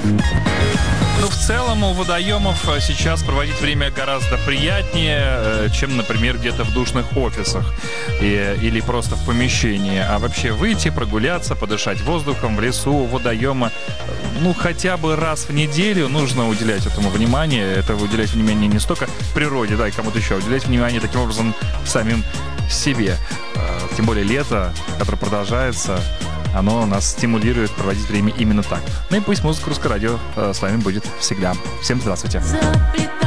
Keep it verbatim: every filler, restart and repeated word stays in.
Ну, в целом, у водоемов сейчас проводить время гораздо приятнее, чем, например, где-то в душных офисах и, или просто в помещении. А вообще выйти, прогуляться, подышать воздухом в лесу, у водоема, ну, хотя бы раз в неделю нужно уделять этому внимание. Это уделять внимание не столько природе, да, и кому-то еще, а уделять внимание таким образом самим себе. Тем более лето, которое продолжается, оно нас стимулирует проводить время именно так. Ну и пусть музыка Русское радио с вами будет всегда. Всем здравствуйте.